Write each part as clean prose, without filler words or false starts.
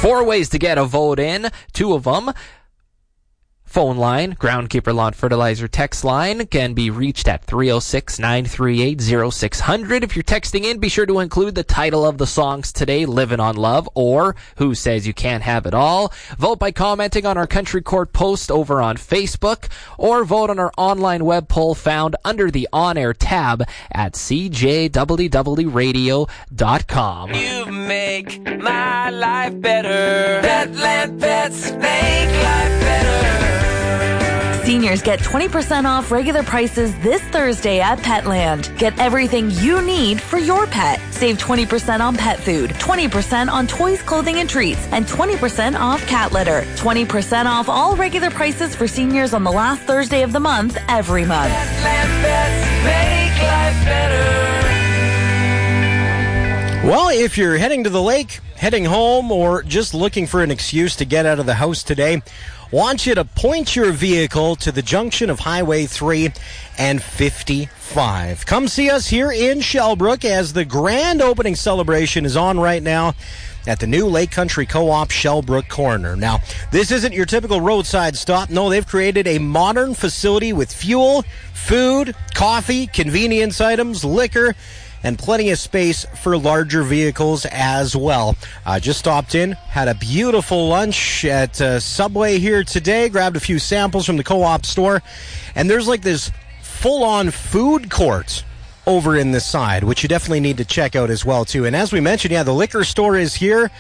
4 ways to get a vote in. 2 of them. Phone line, Groundkeeper Lawn Fertilizer text line can be reached at 306-938-0600. If you're texting in, be sure to include the title of the songs today, Livin' on Love, or Who Says You Can't Have It All. Vote by commenting on our Country Court post over on Facebook, or vote on our online web poll found under the On-Air tab at cjwwradio.com. You make my life better. Petland Pets make life better. Seniors get 20% off regular prices this Thursday at Petland. Get everything you need for your pet. Save 20% on pet food, 20% on toys, clothing, and treats, and 20% off cat litter. 20% off all regular prices for seniors on the last Thursday of the month every month. Petland Pets make life better. Well, if you're heading to the lake, heading home, or just looking for an excuse to get out of the house today, want you to point your vehicle to the junction of Highway 3 and 55. Come see us here in Shellbrook as the grand opening celebration is on right now at the new Lake Country Co-op Shellbrook Corner. Now, this isn't your typical roadside stop. No, they've created a modern facility with fuel, food, coffee, convenience items, liquor, and plenty of space for larger vehicles as well. Just stopped in, had a beautiful lunch at Subway here today, grabbed a few samples from the Co-op store, and there's like this full-on food court over in this side, which you definitely need to check out as well, too. And as we mentioned, yeah, the liquor store is here.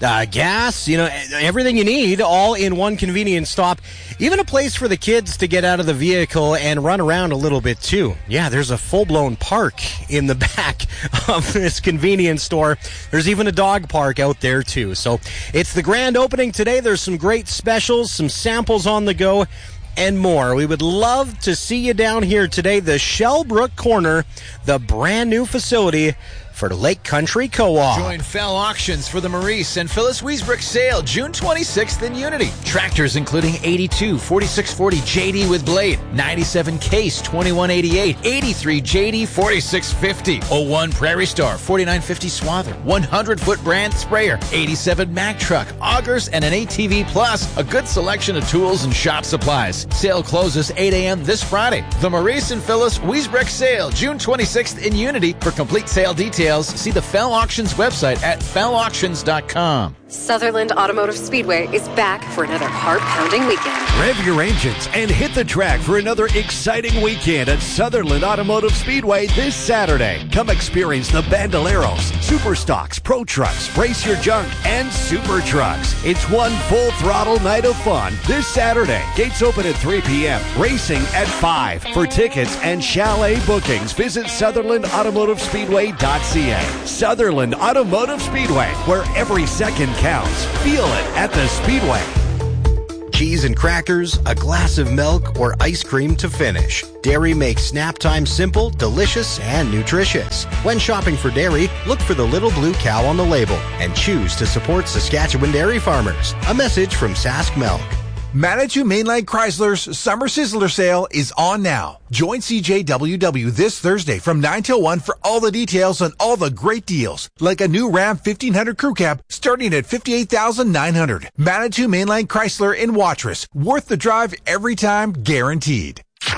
Gas, everything you need, all in one convenience stop. Even a place for the kids to get out of the vehicle and run around a little bit, too. Yeah, there's a full-blown park in the back of this convenience store. There's even a dog park out there, too. So it's the grand opening today. There's some great specials, some samples on the go, and more. We would love to see you down here today, the Shellbrook Corner, the brand new facility for the Lake Country Co-op. Join Fell Auctions for the Maurice and Phyllis Wiesbrick sale June 26th in Unity. Tractors including 82 4640 JD with blade, 97 Case 2188, 83 JD 4650, 01 Prairie Star 4950 Swather, 100-foot brand sprayer, 87 Mack truck, augers, and an ATV Plus, a good selection of tools and shop supplies. Sale closes 8 a.m. this Friday. The Maurice and Phyllis Wiesbrick sale June 26th in Unity. For complete sale details, see the Fell Auctions website at fellauctions.com. Sutherland Automotive Speedway is back for another heart-pounding weekend. Rev your engines and hit the track for another exciting weekend at Sutherland Automotive Speedway this Saturday. Come experience the Bandoleros, Super Stocks, Pro Trucks, Race Your Junk, and Super Trucks. It's one full throttle night of fun this Saturday. Gates open at 3 p.m. Racing at 5. For tickets and chalet bookings, visit SutherlandAutomotiveSpeedway.ca. Sutherland Automotive Speedway, where every second counts. Feel it at the Speedway. Cheese and crackers, a glass of milk, or ice cream to finish. Dairy makes snap time simple, delicious, and nutritious. When shopping for dairy, look for the little blue cow on the label and choose to support Saskatchewan dairy farmers. A message from Sask Milk. Manitou Mainline Chrysler's Summer Sizzler Sale is on now. Join CJWW this Thursday from 9 till 1 for all the details on all the great deals, like a new Ram 1500 Crew Cab starting at $58,900. Manitou Mainline Chrysler in Watrous. Worth the drive every time, guaranteed.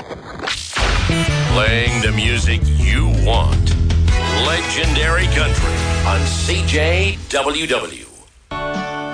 Playing the music you want. Legendary Country on CJWW.